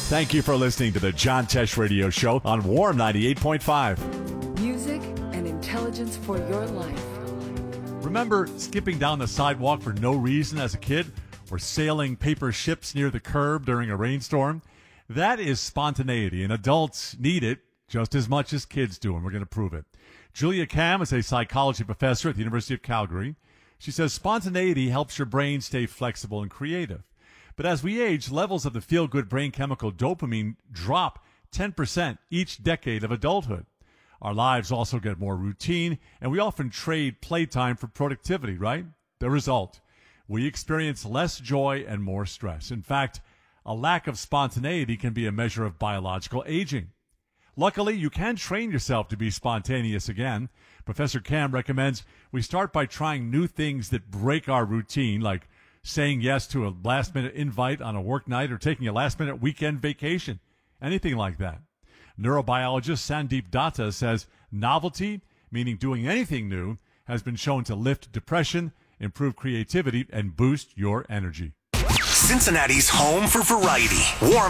Thank you for listening to the John Tesh Radio Show on Warm 98.5. Music and intelligence for your life. Remember skipping down the sidewalk for no reason as a kid, or sailing paper ships near the curb during a rainstorm? That is spontaneity, and adults need it just as much as kids do, and we're going to prove it. Julia Kam is a psychology professor at the University of Calgary. She says spontaneity helps your brain stay flexible and creative. But as we age, levels of the feel-good brain chemical dopamine drop 10% each decade of adulthood. Our lives also get more routine, and we often trade playtime for productivity, right? The result, we experience less joy and more stress. In fact, a lack of spontaneity can be a measure of biological aging. Luckily, you can train yourself to be spontaneous again. Professor Kam recommends we start by trying new things that break our routine, like saying yes to a last-minute invite on a work night or taking a last-minute weekend vacation, anything like that. Neurobiologist Sandeep Datta says novelty, meaning doing anything new, has been shown to lift depression, improve creativity, and boost your energy. Cincinnati's home for variety. Warm